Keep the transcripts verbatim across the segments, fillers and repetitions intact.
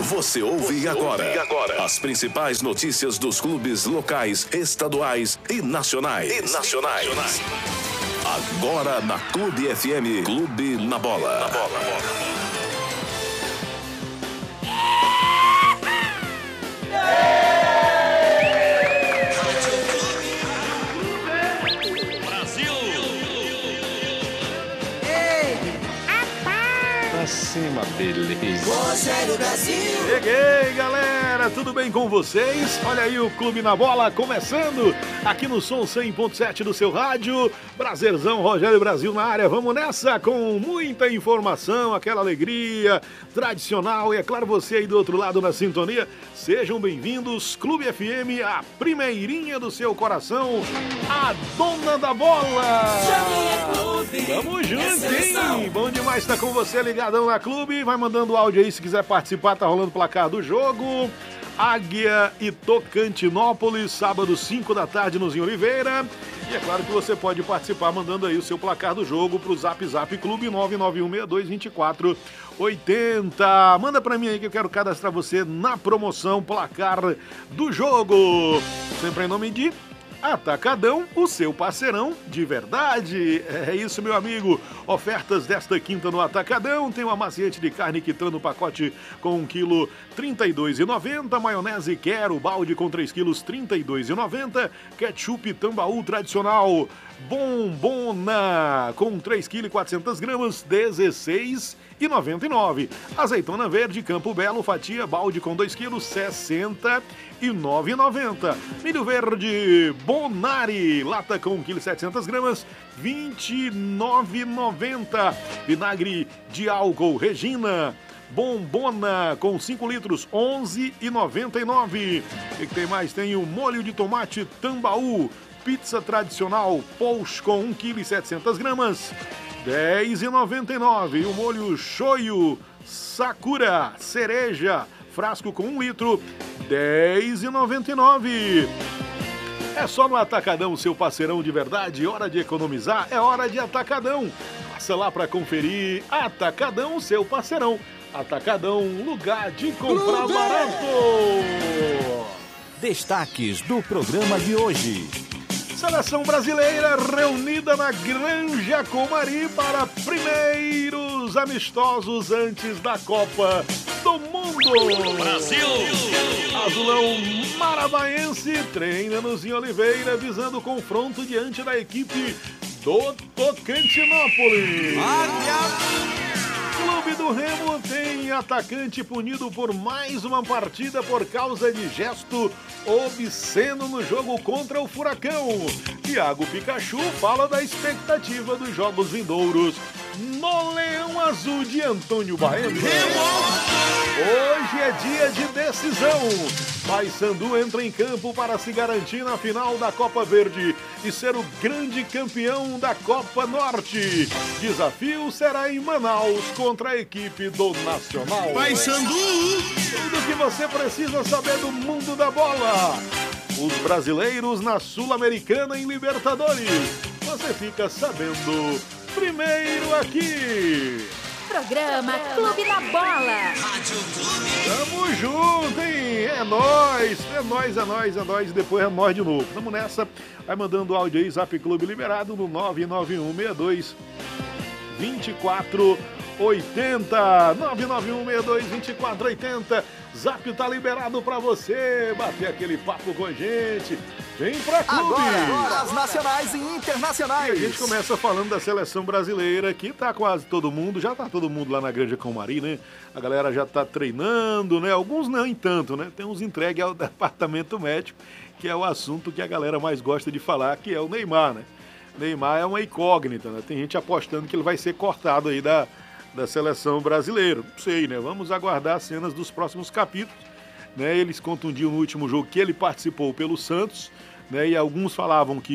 Você ouve Você agora, ouve agora as principais notícias dos clubes locais, estaduais e nacionais. E nacionais. Agora na Clube F M, Clube na Bola. Na bola. Cima, beleza. Rogério Brasil. Cheguei, galera, tudo bem com vocês? Olha aí o Clube na Bola começando aqui no som cem ponto sete do seu rádio. Prazerzão, Rogério Brasil na área. Vamos nessa com muita informação, aquela alegria tradicional. E é claro, você aí do outro lado na sintonia, sejam bem-vindos. Clube F M, a primeirinha do seu coração, a dona da bola. Tamo junto, hein? Bom demais estar com você ligadão na Clube. Vai mandando áudio aí se quiser participar, tá rolando o placar do jogo. Águia e Tocantinópolis, sábado, cinco da tarde no Zinho Oliveira. E é claro que você pode participar mandando aí o seu placar do jogo pro Zap Zap Clube nove nove um seis dois dois quatro oito zero. Manda pra mim aí que eu quero cadastrar você na promoção placar do jogo. Sempre em nome de Atacadão, o seu parceirão de verdade. É isso, meu amigo. Ofertas desta quinta no Atacadão. Tem uma maciete de carne quitando o pacote com um quilo trinta e dois reais e noventa centavos. Maionese Quero, balde com três quilos, trinta e dois reais e noventa centavos. Ketchup Tambaú tradicional Bombona com três quilos e quatrocentas gramas, dezesseis reais e noventa e nove centavos. Azeitona verde Campo Belo, fatia, balde com dois quilos, sessenta e nove reais e noventa centavos. Milho verde Bonari, lata com um quilo e setecentas gramas, vinte e nove reais e noventa centavos. Vinagre de álcool Regina Bombona com cinco litros, onze reais e noventa e nove centavos. O que tem mais? Tem o molho de tomate Tambaú, pizza tradicional Pous com um quilo e setecentas gramas, dez reais e noventa e nove centavos. E o molho shoyu Sakura cereja, frasco com um litro, dez reais e noventa e nove centavos. É só no Atacadão, seu parceirão de verdade. Hora de economizar, é hora de Atacadão. Passa lá para conferir. Atacadão, seu parceirão. Atacadão, lugar de comprar barato. Destaques do programa de hoje. Seleção brasileira reunida na Granja Comari para primeiros amistosos antes da Copa do Mundo. Brasil! Azulão Marabaense treina no Zinho Oliveira visando o confronto diante da equipe do Tocantinópolis. Clube do Remo tem atacante punido por mais uma partida por causa de gesto obsceno no jogo contra o Furacão. Thiago Pikachu fala da expectativa dos jogos vindouros no Leão Azul de Antônio Baena. Hoje é dia de decisão. Paysandu entra em campo para se garantir na final da Copa Verde e ser o grande campeão da Copa Norte. Desafio será em Manaus contra a equipe do Nacional. Paysandu! Tudo que você precisa saber do mundo da bola. Os brasileiros na Sul-Americana em Libertadores. Você fica sabendo primeiro aqui. Programa Clube na Bola. Tamo junto, hein? É nóis, é nóis, é nóis, é nóis. Depois é nóis de novo. Tamo nessa. Vai mandando áudio aí, Zap Clube liberado no nove nove um seis dois dois quatro oito zero. nove nove um seis dois dois quatro oito zero. Zap tá liberado pra você bater aquele papo com a gente. Vem pra Clube. Agora, as nacionais e internacionais. E a gente começa falando da seleção brasileira, que tá quase todo mundo, já tá todo mundo lá na Granja Comari, né? A galera já tá treinando, né? Alguns não em tanto, né? Tem uns entregues ao departamento médico, que é o assunto que a galera mais gosta de falar, que é o Neymar, né? Neymar é uma incógnita, né? Tem gente apostando que ele vai ser cortado aí da, da seleção brasileira. Não sei, né? Vamos aguardar as cenas dos próximos capítulos. Né? Eles contundiam no último jogo que ele participou pelo Santos, né? E alguns falavam que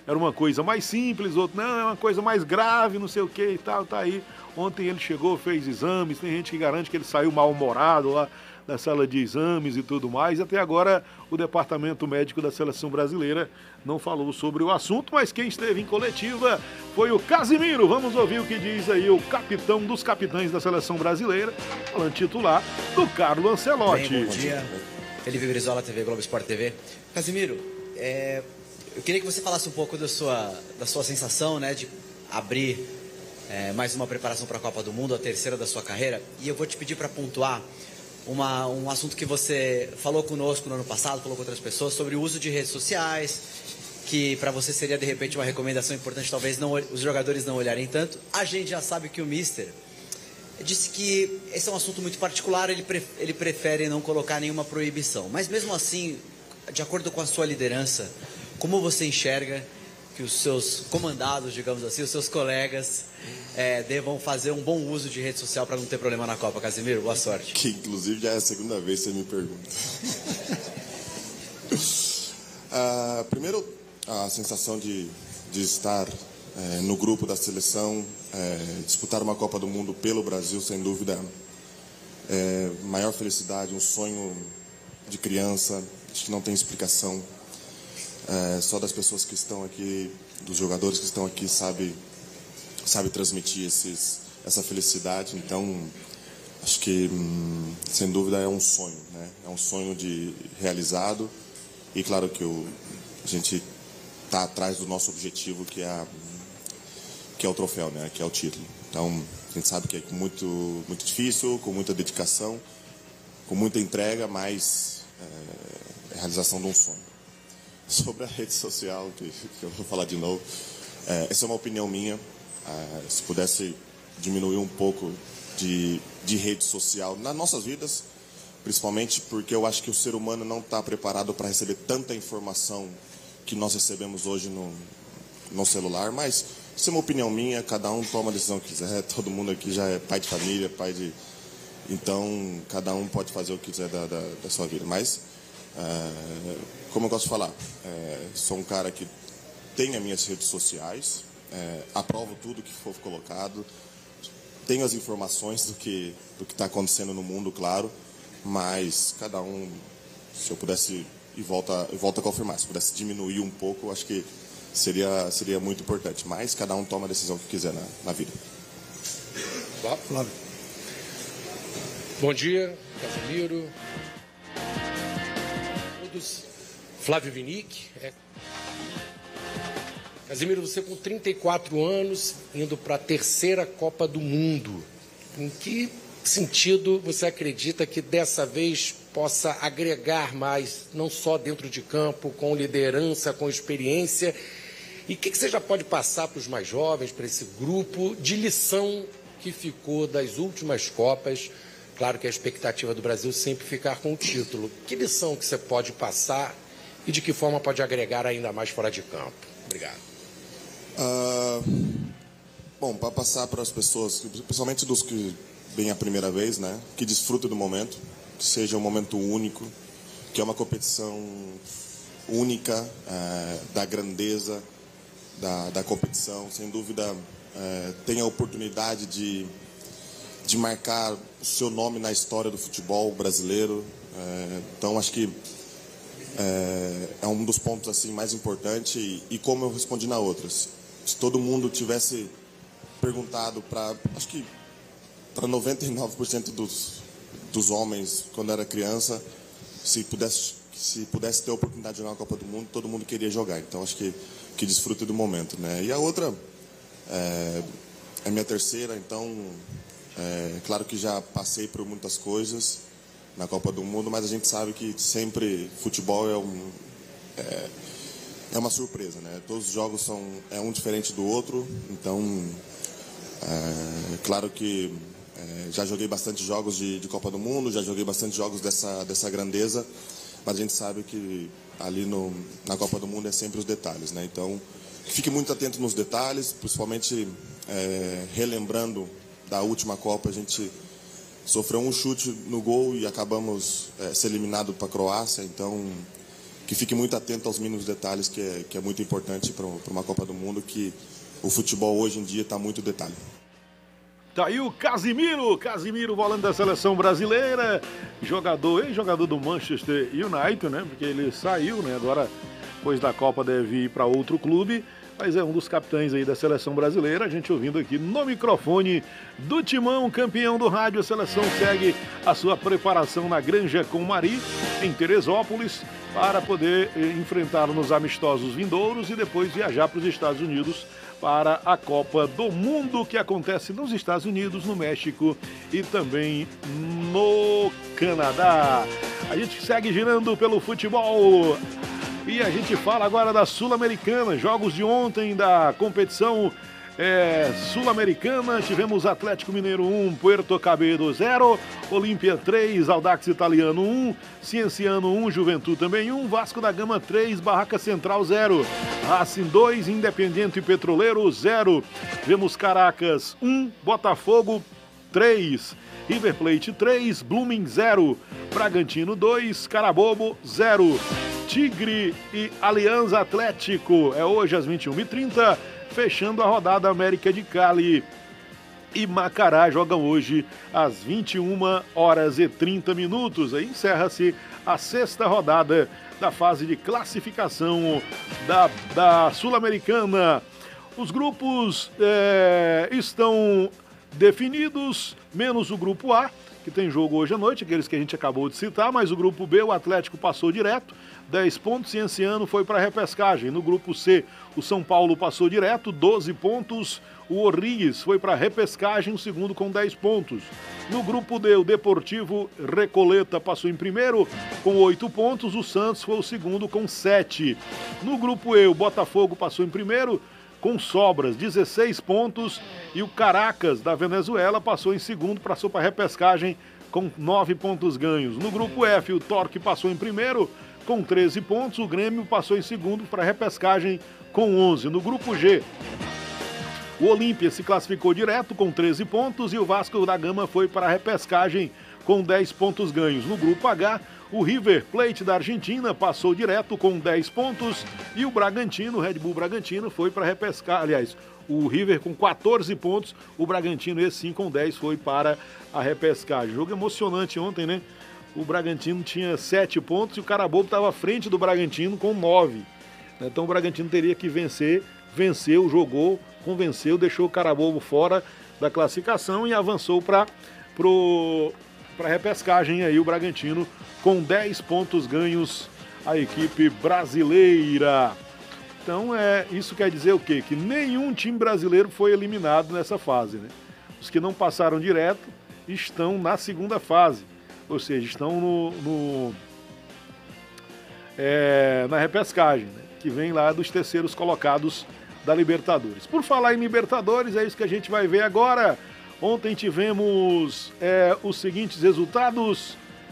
era uma coisa mais simples, outro não, é uma coisa mais grave, não sei o que e tal, tá aí. Ontem ele chegou, fez exames, tem gente que garante que ele saiu mal-humorado lá da sala de exames e tudo mais. Até agora o departamento médico da seleção brasileira não falou sobre o assunto, mas quem esteve em coletiva foi o Casimiro. Vamos ouvir o que diz aí o capitão dos capitães da seleção brasileira, falando titular do Carlo Ancelotti. Bem, bom dia, Felipe Brizola, T V Globo Sport T V. Casimiro, é, eu queria que você falasse um pouco da sua, da sua sensação, né, de abrir é, mais uma preparação para a Copa do Mundo, a terceira da sua carreira, e eu vou te pedir para pontuar Uma, um assunto que você falou conosco no ano passado, falou com outras pessoas, sobre o uso de redes sociais, que para você seria de repente uma recomendação importante, talvez não, os jogadores não olharem tanto. A gente já sabe que o Mister disse que esse é um assunto muito particular, ele, pre, ele prefere não colocar nenhuma proibição. Mas mesmo assim, de acordo com a sua liderança, como você enxerga que os seus comandados, digamos assim, os seus colegas é, devam fazer um bom uso de rede social para não ter problema na Copa? Casimiro, boa sorte. Que inclusive já é a segunda vez que você me pergunta. ah, primeiro, a sensação de, de estar é, no grupo da seleção, é, disputar uma Copa do Mundo pelo Brasil, sem dúvida, é maior felicidade, um sonho de criança, acho que não tem explicação. É, só das pessoas que estão aqui, dos jogadores que estão aqui, sabe, sabe transmitir esses, essa felicidade. Então, acho que, hum, sem dúvida, é um sonho, né? É um sonho de realizado. E, claro, que o, a gente está atrás do nosso objetivo, que é, a, que é o troféu, né? Que é o título. Então, a gente sabe que é muito, muito difícil, com muita dedicação, com muita entrega, mas é, é a realização de um sonho. Sobre a rede social, que, que eu vou falar de novo, é, essa é uma opinião minha. É, se pudesse diminuir um pouco de, de rede social nas nossas vidas, principalmente porque eu acho que o ser humano não está preparado para receber tanta informação que nós recebemos hoje no, no celular, mas isso é uma opinião minha, cada um toma a decisão que quiser, todo mundo aqui já é pai de família, pai de... Então, cada um pode fazer o que quiser da, da, da sua vida, mas... É, como eu gosto de falar, é, sou um cara que tem as minhas redes sociais, é, aprovo tudo que for colocado, tenho as informações do que do que está acontecendo no mundo, claro, mas cada um, se eu pudesse, e volta, e volta a confirmar, se pudesse diminuir um pouco, acho que seria, seria muito importante, mas cada um toma a decisão que quiser na, na vida. Flávio. Bom dia, Casimiro. Flávio Vinick. É. Casimiro, você com trinta e quatro anos, indo para a terceira Copa do Mundo. Em que sentido você acredita que dessa vez possa agregar mais, não só dentro de campo, com liderança, com experiência? E o que, que você já pode passar para os mais jovens, para esse grupo, de lição que ficou das últimas Copas? Claro que a expectativa do Brasil sempre ficar com o título. Que lição que você pode passar e de que forma pode agregar ainda mais fora de campo? Obrigado. Uh, bom, para passar para as pessoas, principalmente dos que vêm a primeira vez, né, que desfrutem do momento, que seja um momento único, que é uma competição única, uh, da grandeza da, da competição. Sem dúvida, uh, tem a oportunidade de, de marcar o seu nome na história do futebol brasileiro. Uh, então, acho que É, é um dos pontos assim mais importantes e, e como eu respondi na outras, se todo mundo tivesse perguntado para, acho que para noventa e nove por cento dos, dos homens quando era criança, se pudesse, se pudesse ter a oportunidade de jogar uma Copa do Mundo, todo mundo queria jogar. Então acho que, que desfruta do momento, né? E a outra é, é minha terceira, então é claro que já passei por muitas coisas na Copa do Mundo, mas a gente sabe que sempre futebol é, um, é, é uma surpresa, né? Todos os jogos são é um diferente do outro, então é claro que é, já joguei bastante jogos de, de Copa do Mundo, já joguei bastante jogos dessa, dessa grandeza, mas a gente sabe que ali no, na Copa do Mundo é sempre os detalhes, né? Então, fique muito atento nos detalhes, principalmente é, relembrando da última Copa, a gente sofreu um chute no gol e acabamos é, ser eliminados para a Croácia. Então, que fique muito atento aos mínimos detalhes, que é, que é muito importante para uma Copa do Mundo, que o futebol hoje em dia está muito detalhe. Tá aí o Casimiro, Casimiro, volante da seleção brasileira, jogador, ex-jogador do Manchester United, né? Porque ele saiu, né? Agora, depois da Copa, deve ir para outro clube, mas é um dos capitães aí da seleção brasileira. A gente ouvindo aqui no microfone do Timão, campeão do rádio. A seleção segue a sua preparação na Granja com Mari, em Teresópolis, para poder enfrentar nos amistosos vindouros e depois viajar para os Estados Unidos para a Copa do Mundo, que acontece nos Estados Unidos, no México e também no Canadá. A gente segue girando pelo futebol e a gente fala agora da Sul-Americana. Jogos de ontem da competição é, Sul-Americana. Tivemos Atlético Mineiro um, Puerto Cabello zero, Olímpia três, Audax Italiano um, Cienciano um, Juventude também um, Vasco da Gama três, Barraca Central zero, Racing dois, Independiente Petroleiro zero. Tivemos Caracas um, Botafogo três, River Plate três, Blooming zero, Bragantino dois, Carabobo zero. Tigre e Alianza Atlético é hoje às vinte e uma e trinta, fechando a rodada. América de Cali e Macará jogam hoje às vinte e uma horas e trinta minutos. Aí encerra-se a sexta rodada da fase de classificação da, da Sul-Americana. Os grupos é, estão definidos, menos o grupo A, que tem jogo hoje à noite, aqueles que a gente acabou de citar, mas o grupo B, o Atlético passou direto, dez pontos, Cienciano foi para a repescagem. No grupo C, o São Paulo passou direto, doze pontos, o Orrigues foi para a repescagem, o segundo com dez pontos. No grupo D, o Deportivo Recoleta passou em primeiro com oito pontos, o Santos foi o segundo com sete. No grupo E, o Botafogo passou em primeiro com sobras, dezesseis pontos, e o Caracas da Venezuela passou em segundo, passou para a repescagem com nove pontos ganhos. No grupo F, o Torque passou em primeiro com treze pontos, o Grêmio passou em segundo para a repescagem com onze. No grupo G, o Olímpia se classificou direto com treze pontos e o Vasco da Gama foi para a repescagem com dez pontos ganhos. No grupo H, o River Plate da Argentina passou direto com dez pontos e o Bragantino, o Red Bull Bragantino, foi para repescar. Aliás, o River com quatorze pontos, o Bragantino, esse sim, com dez, foi para a repescagem. Jogo emocionante ontem, né? O Bragantino tinha sete pontos e o Carabobo estava à frente do Bragantino com nove. Então o Bragantino teria que vencer, venceu, jogou, convenceu, deixou o Carabobo fora da classificação e avançou para a repescagem aí o Bragantino com dez pontos ganhos, a equipe brasileira. Então é, isso quer dizer o quê? Que nenhum time brasileiro foi eliminado nessa fase, né? Os que não passaram direto estão na segunda fase. Ou seja, estão no, no, é, na repescagem, né? Que vem lá dos terceiros colocados da Libertadores. Por falar em Libertadores, é isso que a gente vai ver agora. Ontem tivemos é, os seguintes resultados.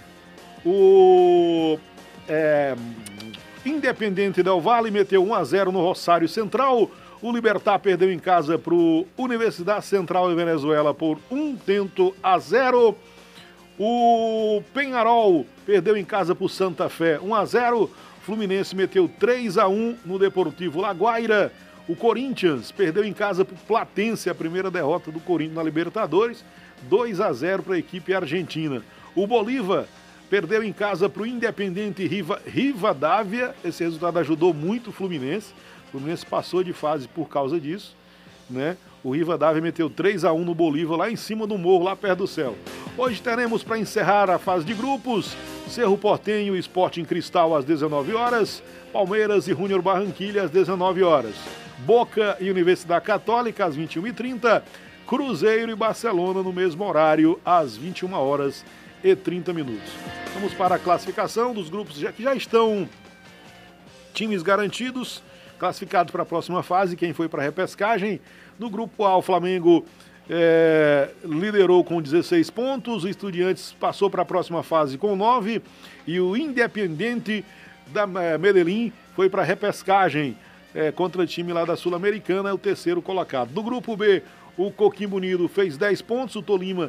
O é, Independiente Del Valle meteu um a zero no Rosário Central. O Libertad perdeu em casa para o Universidade Central de Venezuela por um tento a zero. O Peñarol perdeu em casa para o Santa Fé um a zero. Fluminense meteu três a um no Deportivo La Guaira. O Corinthians perdeu em casa para o Platense, a primeira derrota do Corinthians na Libertadores, dois a zero para a equipe argentina. O Bolívar perdeu em casa para o Independiente Riva, Rivadavia. Esse resultado ajudou muito o Fluminense. O Fluminense passou de fase por causa disso, né? O Rivadavia meteu três a um no Bolívar, lá em cima do morro, lá perto do céu. Hoje teremos, para encerrar a fase de grupos, Cerro Porteño e Sporting Cristal às dezenove horas, Palmeiras e Júnior Barranquilla às dezenove horas, Boca e Universidade Católica às vinte e uma e trinta, Cruzeiro e Barcelona no mesmo horário às vinte e uma horas e trinta minutos. Vamos para a classificação dos grupos que já estão times garantidos, classificados para a próxima fase, quem foi para a repescagem. No grupo A, o Flamengo é, liderou com dezesseis pontos, o Estudiantes passou para a próxima fase com nove e o Independiente da Medellín foi para a repescagem é, contra o time lá da Sul-Americana, é o terceiro colocado. No grupo B, o Coquimbo Unido fez dez pontos, o Tolima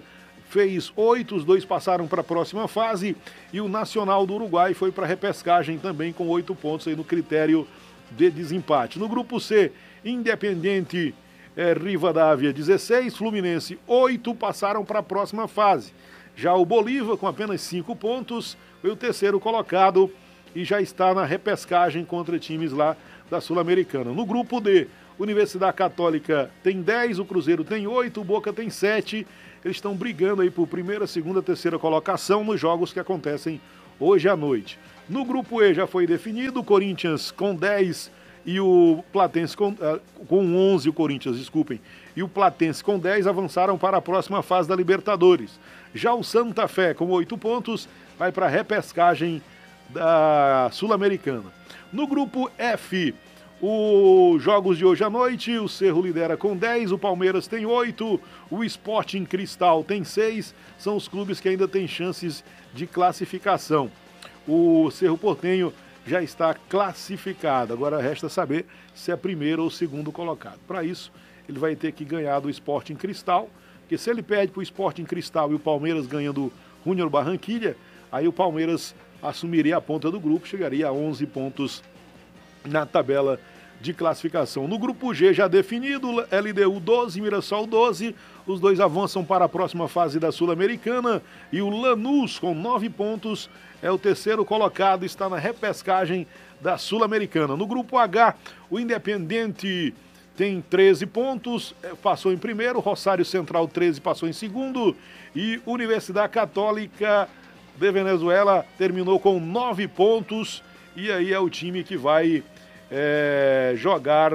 fez oito, os dois passaram para a próxima fase e o Nacional do Uruguai foi para a repescagem também com oito pontos aí no critério de desempate. No grupo C, Independiente é, Rivadavia dezesseis, Fluminense oito, passaram para a próxima fase. Já o Bolívar, com apenas cinco pontos, foi o terceiro colocado e já está na repescagem contra times lá da Sul-Americana. No grupo D, Universidade Católica tem dez, o Cruzeiro tem oito, o Boca tem sete. Eles estão brigando aí por primeira, segunda, terceira colocação nos jogos que acontecem hoje à noite. No grupo E já foi definido, o Corinthians com dez e o Platense com, uh, com onze, o Corinthians, desculpem, e o Platense com dez avançaram para a próxima fase da Libertadores. Já o Santa Fé com oito pontos vai para a repescagem da Sul-Americana. No grupo F, os jogos de hoje à noite, o Cerro lidera com dez, o Palmeiras tem oito, o Sporting Cristal tem seis, são os clubes que ainda têm chances de classificação. O Cerro Porteño já está classificado, agora resta saber se é primeiro ou segundo colocado. Para isso, ele vai ter que ganhar do Sporting Cristal, porque se ele perde para o Sporting Cristal e o Palmeiras ganha do Junior Barranquilla, aí o Palmeiras assumiria a ponta do grupo, chegaria a onze pontos na tabela de classificação. No grupo G já definido, L D U doze, Mirassol doze, os dois avançam para a próxima fase da Sul-Americana e o Lanús com nove pontos é o terceiro colocado, está na repescagem da Sul-Americana. No grupo H, o Independiente tem treze pontos, passou em primeiro, Rosário Central treze, passou em segundo e Universidade Católica de Venezuela terminou com nove pontos e aí é o time que vai é, jogar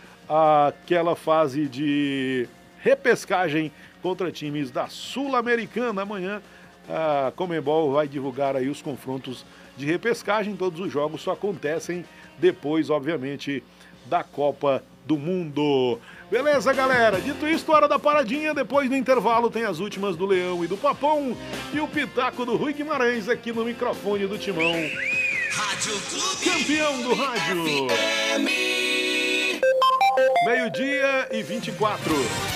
aquela fase de repescagem contra times da Sul-Americana. Amanhã a Conmebol vai divulgar aí os confrontos de repescagem, todos os jogos só acontecem depois, obviamente, da Copa do Mundo. Beleza, galera? Dito isso, hora da paradinha. Depois do intervalo tem as últimas do Leão e do Papão e o pitaco do Rui Guimarães aqui no microfone do Timão. Rádio Clube Campeão do rádio. Meio-dia e vinte e quatro.